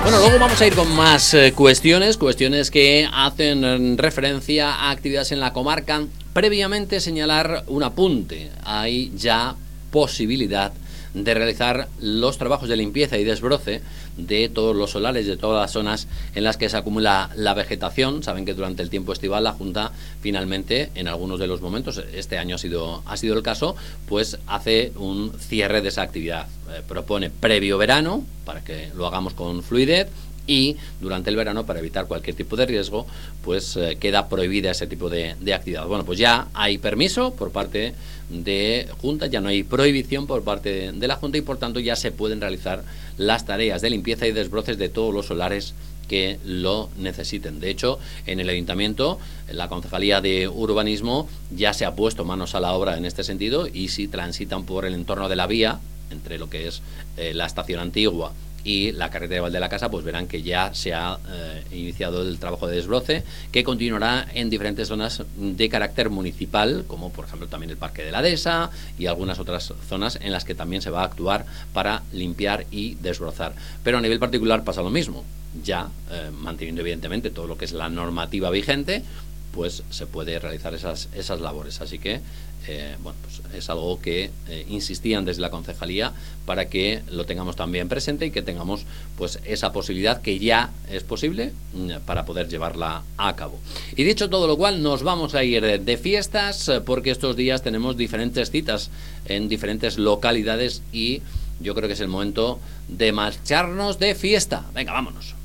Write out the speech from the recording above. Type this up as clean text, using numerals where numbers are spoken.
Bueno, luego vamos a ir con más cuestiones que hacen referencia a actividades en la comarca. Previamente señalar un apunte. Hay ya posibilidad de realizar los trabajos de limpieza y desbroce de todos los solares, de todas las zonas en las que se acumula la vegetación. Saben que durante el tiempo estival la Junta finalmente, en algunos de los momentos, este año ha sido el caso, pues hace un cierre de esa actividad. Propone previo verano, para que lo hagamos con fluidez, y durante el verano, para evitar cualquier tipo de riesgo, pues queda prohibida ese tipo de actividad. Bueno, pues ya hay permiso por parte de Junta, ya no hay prohibición por parte de la Junta y por tanto ya se pueden realizar las tareas de limpieza y desbroces de todos los solares que lo necesiten. De hecho, en el Ayuntamiento, la Concejalía de Urbanismo ya se ha puesto manos a la obra en este sentido, y si transitan por el entorno de la vía, entre lo que es la estación antigua y la carretera de Valde la Casa, pues verán que ya se ha iniciado el trabajo de desbroce, que continuará en diferentes zonas de carácter municipal, como por ejemplo también el Parque de la Dehesa y algunas otras zonas en las que también se va a actuar para limpiar y desbrozar. Pero a nivel particular pasa lo mismo, ya manteniendo evidentemente todo lo que es la normativa vigente, pues se puede realizar esas labores. Así que bueno, pues es algo que insistían desde la concejalía para que lo tengamos también presente y que tengamos pues esa posibilidad que ya es posible para poder llevarla a cabo. Y dicho todo lo cual, nos vamos a ir de fiestas, porque estos días tenemos diferentes citas en diferentes localidades y yo creo que es el momento de marcharnos de fiesta. Venga, vámonos.